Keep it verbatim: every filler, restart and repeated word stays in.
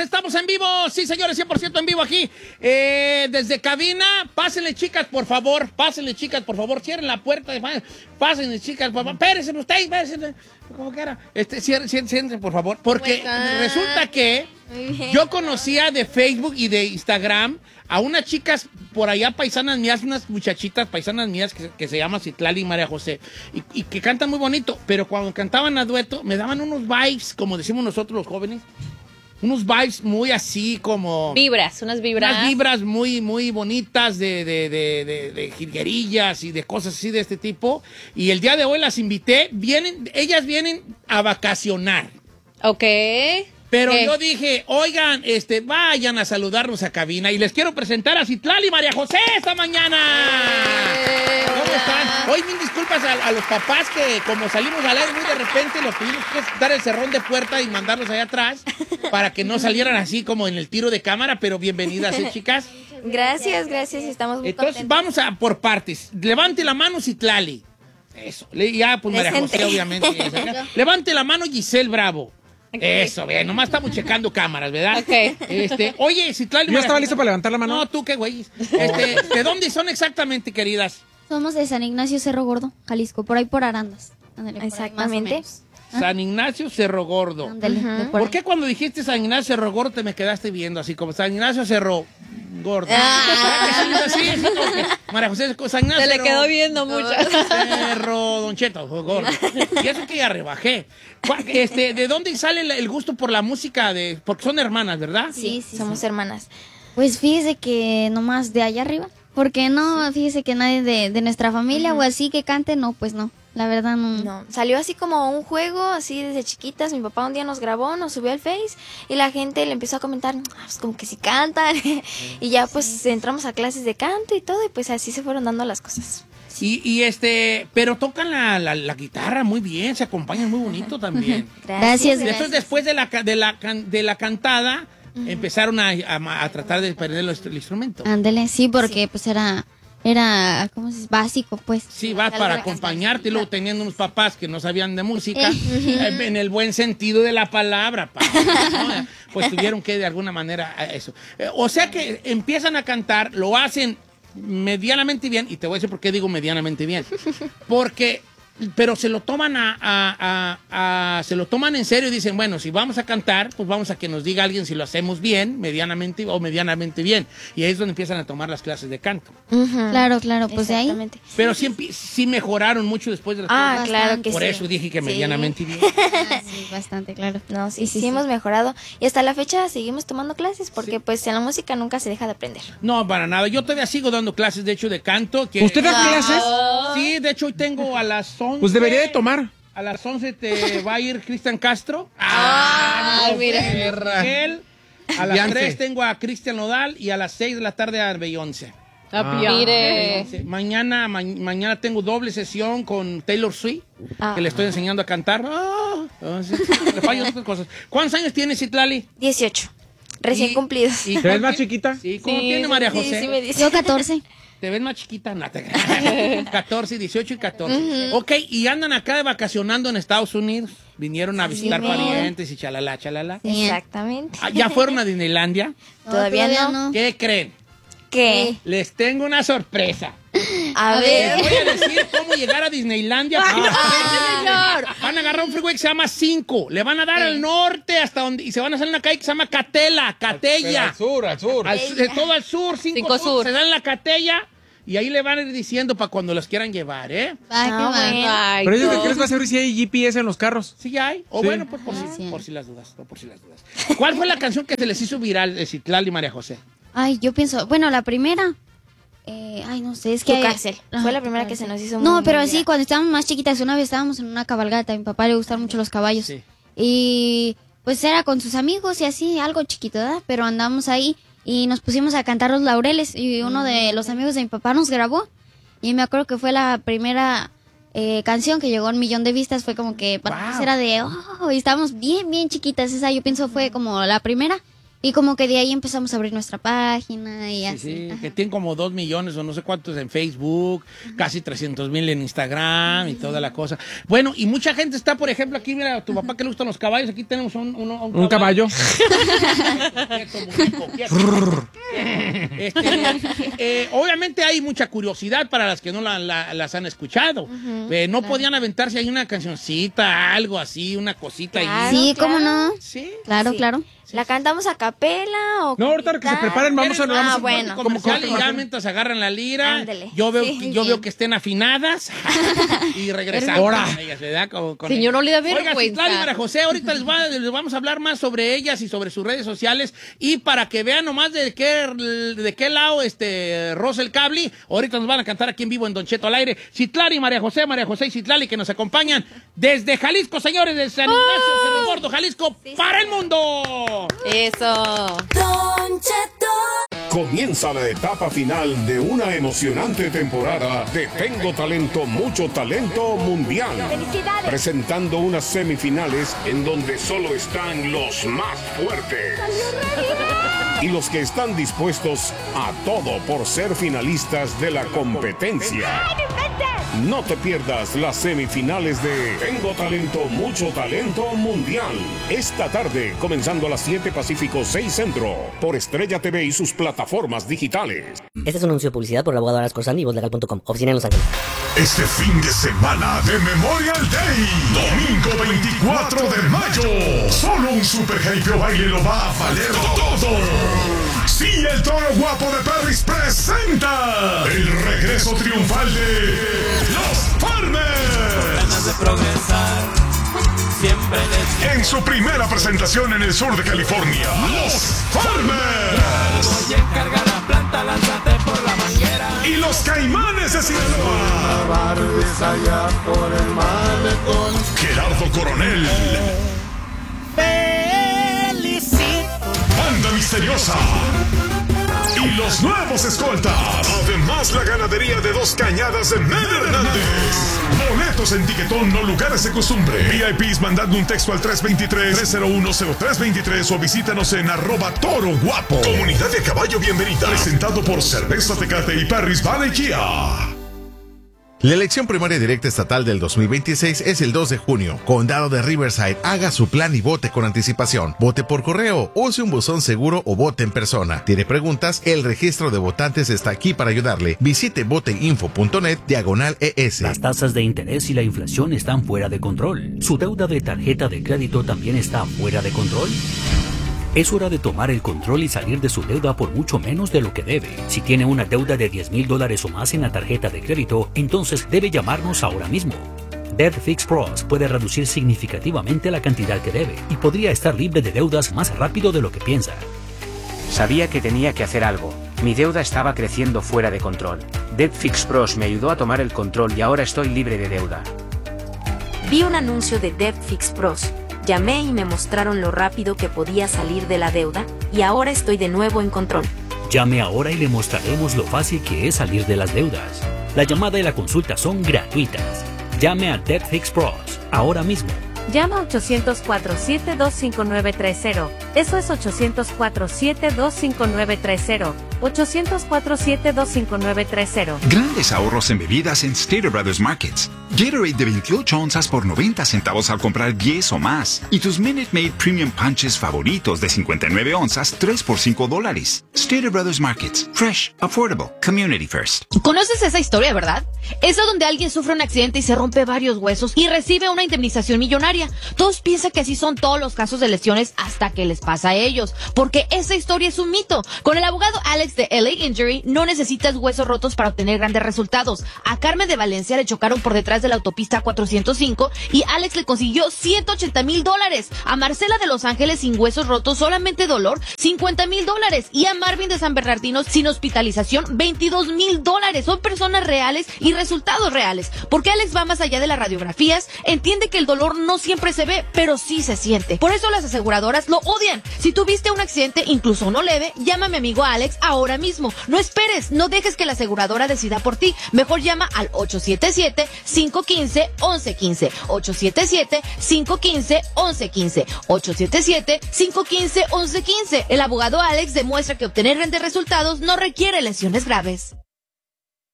estamos en vivo. Sí, señores, cien por ciento en vivo aquí. Eh, desde cabina, pásenle, chicas, por favor. Pásenle, chicas, por favor. Cierren la puerta. Pásenle, chicas, por favor. Espérense ustedes, espérense. Como quiera. Este, cierren, cierren, cierren, por favor. Porque resulta que yo conocía de Facebook y de Instagram a unas chicas por allá paisanas mías, unas muchachitas paisanas mías que, que se llaman Citlali y María José, y, y que cantan muy bonito, pero cuando cantaban a dueto me daban unos vibes, como decimos nosotros los jóvenes, unos vibes muy así como... Vibras, unas vibras. Unas vibras muy, muy bonitas de, de, de, de, de jilguerillas y de cosas así de este tipo, y el día de hoy las invité, vienen, ellas vienen a vacacionar. Ok. Pero ¿Qué? yo dije, oigan, este, vayan a saludarnos a cabina y les quiero presentar a Citlali y María José esta mañana. Eh, ¿Cómo hola. están? Hoy mil disculpas a, a los papás que como salimos al aire muy de repente los tuvimos que dar el cerrón de puerta y mandarlos allá atrás para que no salieran así como en el tiro de cámara, pero bienvenidas, ¿eh, chicas? Gracias, gracias, estamos muy Entonces contentos. vamos a por partes. Levante la mano Citlali. Eso. Le- Ya, pues María Decente. José, obviamente. Levante la mano Giselle Bravo. Eso, bien, nomás estamos checando cámaras, ¿verdad? Ok. Este, oye, Citlali. Yo María estaba José- listo para levantar la mano. No, tú qué güey. Este, ¿de dónde son exactamente, queridas? Somos de San Ignacio Cerro Gordo, Jalisco, por ahí por Arandas. Ándale, por ahí, Exactamente. más San Ignacio Cerro Gordo. o menos. Ándale, de por ¿Por ahí. qué cuando dijiste San Ignacio Cerro Gordo te me quedaste viendo así como San Ignacio Cerro Gordo? Ah. Sí, sí, como que María José, San Ignacio Se le Cerro- quedó viendo mucho. Cerro Don Cheto, Gordo. Y eso que ya rebajé. Cu- Este, ¿de dónde sale el- el gusto por la música? De, porque son hermanas, ¿verdad? Sí, sí, Somos sí. hermanas. Pues fíjese que nomás de allá arriba. Porque no, fíjese que nadie de, de nuestra familia o así que cante, no, pues no. La verdad no. No, salió así como un juego, así desde chiquitas. Mi papá un día nos grabó, nos subió al Face y la gente le empezó a comentar, "Ah, pues como que si cantan." Y ya pues entramos a clases de canto y todo y pues así se fueron dando las cosas. Y, y este, pero tocan la, la, la guitarra muy bien, se acompañan muy bonito también. Gracias, Y gracias. entonces después de la, ca- de la, can- de la cantada, empezaron a, a- a tratar de aprender el, el instrumento. Ándale, sí, porque pues era, era, ¿cómo se dice? Básico, pues. Sí, vas Algo para de acompañarte, y luego teniendo unos papás que no sabían de música, eh, en el buen sentido de la palabra, pa, ¿no? Pues tuvieron que de alguna manera eh, eso. Eh, O sea que empiezan a cantar, lo hacen medianamente bien, y te voy a decir por qué digo medianamente bien, porque... Pero se lo toman a, a- a- a- se lo toman en serio y dicen, bueno, si vamos a cantar, pues vamos a que nos diga alguien si lo hacemos bien, medianamente o medianamente bien. Y ahí es donde empiezan a tomar las clases de canto. Claro, claro, pues de ahí. Exactamente. Pero sí, empi- sí mejoraron mucho después de las Ah, clases. claro que Por sí. eso dije que Sí. medianamente bien. Ah, sí, bastante, claro. No, sí, sí, Sí, sí, sí, sí. hemos mejorado. Y hasta la fecha seguimos tomando clases porque pues en la música nunca se deja de aprender. No, para nada. Yo todavía sigo dando clases, de hecho, de canto. Que, ¿Usted da clases? Sí, de hecho, hoy tengo a las once. Pues debería de tomar. A las once te va a ir Cristian Castro. Ah, no, mira. Él. A las Beyoncé. tres tengo a Cristian Nodal y a las seis de la tarde a Beyoncé. Ah, Mire. Sí, Mañana, ma- mañana tengo doble sesión con Taylor Swift, Ah. que le estoy enseñando a cantar. Ah, ah, sí, le fallan otras cosas. ¿Cuántos años tienes, Citlali? dieciocho. Recién Y- cumplidos. y ¿Te ves cuánto- más chiquita? Sí, ¿cómo Sí, tiene María Sí, José? sí me dice. Yo catorce. ¿Te ves más chiquita? No, te... catorce, dieciocho y catorce. Ok, y andan acá de vacacionando en Estados Unidos. Vinieron a visitar mero. parientes y chalala, chalala. Sí. Exactamente. Ah, ¿ya fueron a Disneylandia? No, Todavía no. ¿Qué creen? ¿Qué? Les tengo una sorpresa. A, Les ver. voy a decir cómo llegar a Disneylandia. señor! Van a agarrar un freeway que se llama cinco. Le van a dar al norte hasta donde... Y se van a hacer una calle que se llama Catela, Catella. Al sur, al sur. Al su- de todo al sur, cinco, Cinco sur, sur. se dan la Catella y ahí le van a ir diciendo para cuando los quieran llevar, ¿eh? Ah, qué Ah, mal. bueno. Ay, Pero ellos, no. ¿qué les va a servir si hay G P S en los carros? Sí hay. O Sí. bueno, pues por, si, sí. por si las dudas, no por si las dudas. ¿Cuál fue la canción que se les hizo viral de Citlali y María José? Ay, yo pienso, bueno, la primera. Eh, ay, no sé, es que. Tu cárcel. Ajá, Fue la Tu primera que cárcel. se nos hizo muy, No, muy pero viral. sí, cuando estábamos más chiquitas, una vez estábamos en una cabalgata. A mi papá le gustan mucho los caballos. Sí. Y pues era con sus amigos y así, algo chiquito, ¿verdad? Pero andamos ahí y nos pusimos a cantar los laureles. Y uno de los amigos de mi papá nos grabó. Y me acuerdo que fue la primera eh, canción que llegó a un millón de vistas. Fue como que para Wow. nosotros era de, oh, y estábamos bien, bien chiquitas. Esa yo pienso fue como la primera. Y como que de ahí empezamos a abrir nuestra página y Sí, así. sí, Ajá. que tienen como dos millones o no sé cuántos en Facebook, casi trescientos mil en Instagram y toda la cosa. Bueno, y mucha gente está, por ejemplo, aquí, mira, tu papá que le gustan los caballos, aquí tenemos un, un, un Un caballo. Quieto, muñeco, quieto. Este, eh, obviamente hay mucha curiosidad para las que no la, la- las han escuchado. Eh, no podían aventarse ahí una cancioncita, algo así, una cosita ahí. Claro. Sí, ¿cómo no? Sí. Claro, Sí. claro. ¿La cantamos a capela o No, ahorita que se guitarra? preparen, vamos a... ¿Quieren? Vamos Ah, a bueno. Comercial ¿Cómo- y cómo- ya mientras agarran la lira, Ándele. yo veo, Sí, que- yo bien. veo que estén afinadas y regresamos. Ahora. con ellas, ¿verdad? Con- con Señor, ellas. no le da Oiga, vergüenza. Citlali y María José, ahorita les, va- les vamos a hablar más sobre ellas y sobre sus redes sociales y para que vean nomás de qué, de qué lado este roza el cable, ahorita nos van a cantar aquí en vivo en Don Cheto al aire. Citlali y María José, María José y Citlali que nos acompañan desde Jalisco, señores, desde San Ignacio, Cerro Gordo, Jalisco, para el mundo. Eso. Comienza la etapa final de una emocionante temporada de Tengo Talento, Mucho Talento Mundial. Presentando unas semifinales en donde solo están los más fuertes. Y los que están dispuestos a todo por ser finalistas de la competencia. No te pierdas las semifinales de Tengo Talento, Mucho Talento Mundial. Esta tarde, comenzando a las siete Pacífico, seis Centro, por Estrella T V y sus plataformas digitales. Este es un anuncio de publicidad por el abogado Aras Corsani y voz legal punto com. Oficina en Los Ángeles. Este fin de semana de Memorial Day, domingo veinticuatro de mayo, solo un super hypeo baile lo va a valer todo. Sí, el Toro Guapo de Perris presenta el regreso triunfal de Los Farmers. de progresar, siempre les En su primera presentación en el sur de California, Los Farmers. voy a encargar la planta, lánzate por la manguera. Y los Caimanes de Sinaloa. Gerardo Coronel. Banda Misteriosa. Y los nuevos escoltas. Además, la ganadería de Dos Cañadas de Mel Hernández. Boletos en Tiquetón o lugares de costumbre. V I Ps mandando un texto al tres dos tres, tres cero uno, cero tres dos tres o visítanos en arroba toro guapo. Comunidad de Caballo Bienvenida. Presentado por Cerveza Tecate y Perris Valley Kia. La elección primaria directa estatal del dos mil veintiséis es el dos de junio. Condado de Riverside, haga su plan y vote con anticipación. Vote por correo, use un buzón seguro o vote en persona. ¿Tiene preguntas? El registro de votantes está aquí para ayudarle. Visite voteinfo punto net diagonal E S. Las tasas de interés y la inflación están fuera de control. ¿Su deuda de tarjeta de crédito también está fuera de control? Es hora de tomar el control y salir de su deuda por mucho menos de lo que debe. Si tiene una deuda de diez mil dólares o más en la tarjeta de crédito, entonces debe llamarnos ahora mismo. Debt Fix Pros puede reducir significativamente la cantidad que debe y podría estar libre de deudas más rápido de lo que piensa. Sabía que tenía que hacer algo. Mi deuda estaba creciendo fuera de control. Debt Fix Pros me ayudó a tomar el control y ahora estoy libre de deuda. Vi un anuncio de Debt Fix Pros. Llamé y me mostraron lo rápido que podía salir de la deuda, y ahora estoy de nuevo en control. Llame ahora y le mostraremos lo fácil que es salir de las deudas. La llamada y la consulta son gratuitas. Llame a Debt Fix Pros ahora mismo. Llama a ochocientos cuatro, siete dos cinco nueve tres cero. Eso es ochocientos cuatro, siete dos cinco nueve tres cero. ochocientos cuatro, siete dos cinco nueve tres cero. Grandes ahorros en bebidas en Stater Brothers Markets. Gatorade de veintiocho onzas por noventa centavos al comprar diez o más. Y tus Minute Maid Premium Punches favoritos de cincuenta y nueve onzas, tres por cinco dólares. Stater Brothers Markets. Fresh, affordable, community first. ¿Conoces esa historia, verdad? Es la donde alguien sufre un accidente y se rompe varios huesos y recibe una indemnización millonaria. Todos piensan que así son todos los casos de lesiones hasta que les pasa a ellos, porque esa historia es un mito. Con el abogado Alex de L A Injury no necesitas huesos rotos para obtener grandes resultados. A Carmen de Valencia le chocaron por detrás de la autopista cuatrocientos cinco y Alex le consiguió ciento ochenta mil dólares. A Marcela de Los Ángeles sin huesos rotos, solamente dolor, cincuenta mil dólares. Y a Marvin de San Bernardino sin hospitalización, veintidós mil dólares. Son personas reales y resultados reales. Porque Alex va más allá de las radiografías, entiende que el dolor no siempre se ve, pero sí se siente. Por eso las aseguradoras lo odian. Si tuviste un accidente, incluso uno leve, llama a mi amigo Alex ahora mismo. No esperes, no dejes que la aseguradora decida por ti. Mejor llama al ocho siete siete, cinco uno cinco, once uno cinco. ocho siete siete, cinco uno cinco, once uno cinco. ocho siete siete, cinco uno cinco, once uno cinco. El abogado Alex demuestra que obtener grandes resultados no requiere lesiones graves.